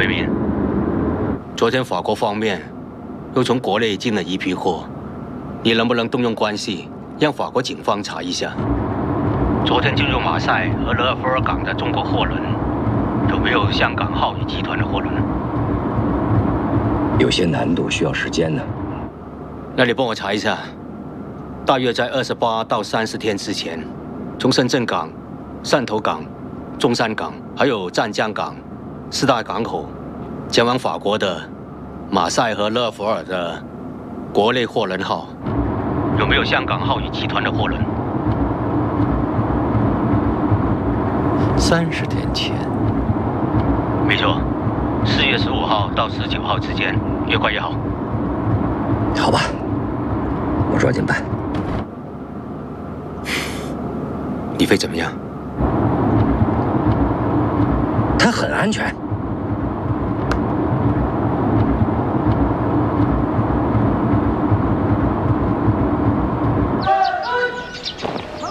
慧敏，昨天法国方面又从国内进了一批货，你能不能动用关系，让法国警方查一下，昨天进入马赛和勒尔夫尔港的中国货轮，有没有香港浩宇集团的货轮？ 有些难度，需要时间呢。 那你帮我查一下，大约在28到30天之前，从深圳港、汕头港、中山港还有湛江港4大港口前往法国的马赛和勒尔夫尔的国内货轮号，有没有香港浩宇集团的货轮 ？30天前， 没错，4月15号到19号之间，越快越好。 好吧，我抓紧办。 李飞怎么样？ 他很安全。